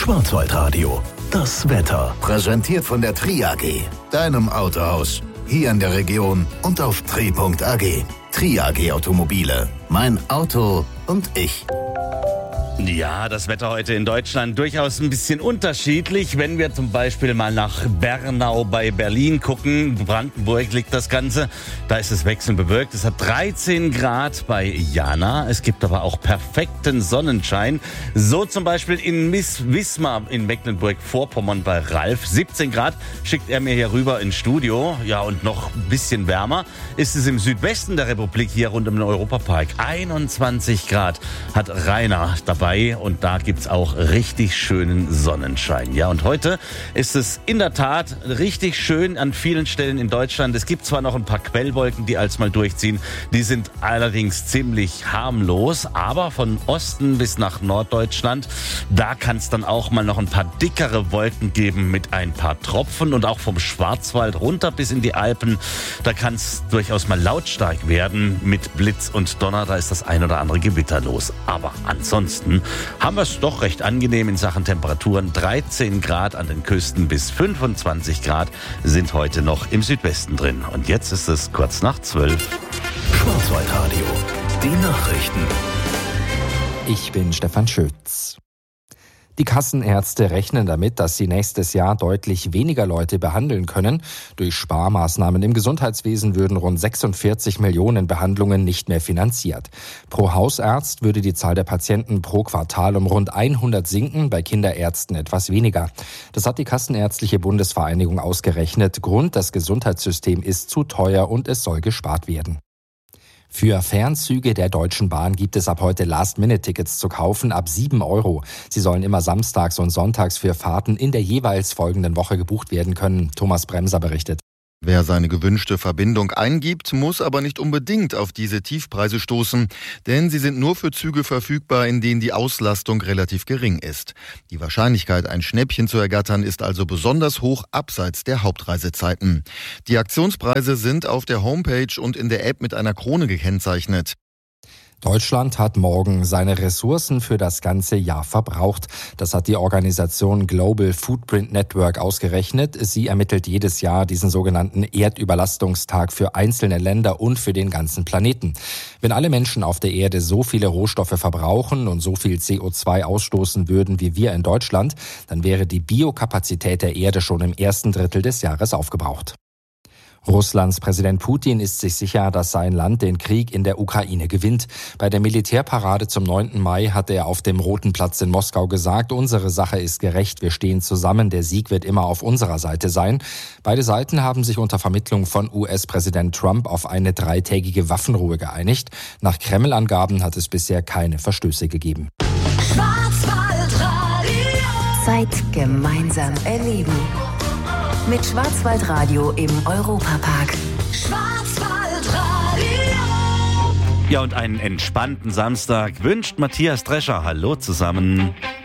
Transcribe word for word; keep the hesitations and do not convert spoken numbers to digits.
Schwarzwaldradio, das Wetter. Präsentiert von der Tri A G, deinem Autohaus. Hier in der Region und auf tri punkt a g. Tri A G Automobile. Mein Auto und ich. Ja, das Wetter heute in Deutschland durchaus ein bisschen unterschiedlich. Wenn wir zum Beispiel mal nach Bernau bei Berlin gucken, Brandenburg liegt das Ganze, da ist es wechselnd bewölkt. Es hat dreizehn Grad bei Jana. Es gibt aber auch perfekten Sonnenschein. So zum Beispiel in Miss Wismar in Mecklenburg-Vorpommern bei Ralf. siebzehn Grad schickt er mir hier rüber ins Studio. Ja, und noch ein bisschen wärmer ist es im Südwesten der Republik, hier rund um den Europapark. einundzwanzig Grad hat Rainer dabei. Und da gibt's auch richtig schönen Sonnenschein. Ja, und heute ist es in der Tat richtig schön an vielen Stellen in Deutschland. Es gibt zwar noch ein paar Quellwolken, die als mal durchziehen. Die sind allerdings ziemlich harmlos. Aber von Osten bis nach Norddeutschland, da kann es dann auch mal noch ein paar dickere Wolken geben mit ein paar Tropfen. Und auch vom Schwarzwald runter bis in die Alpen, da kann es durchaus mal lautstark werden mit Blitz und Donner. Da ist das ein oder andere Gewitter los. Aber ansonsten haben wir es doch recht angenehm in Sachen Temperaturen. dreizehn Grad an den Küsten bis fünfundzwanzig Grad sind heute noch im Südwesten drin. Und jetzt ist es kurz nach zwölf. Schwarzwaldradio, die Nachrichten. Ich bin Stefan Schütz. Die Kassenärzte rechnen damit, dass sie nächstes Jahr deutlich weniger Leute behandeln können. Durch Sparmaßnahmen im Gesundheitswesen würden rund sechsundvierzig Millionen Behandlungen nicht mehr finanziert. Pro Hausarzt würde die Zahl der Patienten pro Quartal um rund hundert sinken, bei Kinderärzten etwas weniger. Das hat die Kassenärztliche Bundesvereinigung ausgerechnet. Grund: das Gesundheitssystem ist zu teuer und es soll gespart werden. Für Fernzüge der Deutschen Bahn gibt es ab heute Last-Minute-Tickets zu kaufen ab sieben Euro. Sie sollen immer samstags und sonntags für Fahrten in der jeweils folgenden Woche gebucht werden können. Thomas Bremser berichtet. Wer seine gewünschte Verbindung eingibt, muss aber nicht unbedingt auf diese Tiefpreise stoßen, denn sie sind nur für Züge verfügbar, in denen die Auslastung relativ gering ist. Die Wahrscheinlichkeit, ein Schnäppchen zu ergattern, ist also besonders hoch abseits der Hauptreisezeiten. Die Aktionspreise sind auf der Homepage und in der App mit einer Krone gekennzeichnet. Deutschland hat morgen seine Ressourcen für das ganze Jahr verbraucht. Das hat die Organisation Global Footprint Network ausgerechnet. Sie ermittelt jedes Jahr diesen sogenannten Erdüberlastungstag für einzelne Länder und für den ganzen Planeten. Wenn alle Menschen auf der Erde so viele Rohstoffe verbrauchen und so viel C O zwei ausstoßen würden wie wir in Deutschland, dann wäre die Biokapazität der Erde schon im ersten Drittel des Jahres aufgebraucht. Russlands Präsident Putin ist sich sicher, dass sein Land den Krieg in der Ukraine gewinnt. Bei der Militärparade zum neunten Mai hat er auf dem Roten Platz in Moskau gesagt, unsere Sache ist gerecht, wir stehen zusammen, der Sieg wird immer auf unserer Seite sein. Beide Seiten haben sich unter Vermittlung von U S-Präsident Trump auf eine dreitägige Waffenruhe geeinigt. Nach Kreml-Angaben hat es bisher keine Verstöße gegeben. Schwarzwaldradio. Zeit gemeinsam erleben. Mit Schwarzwaldradio im Europapark. Schwarzwaldradio. Ja, und einen entspannten Samstag wünscht Matthias Drescher. Hallo zusammen.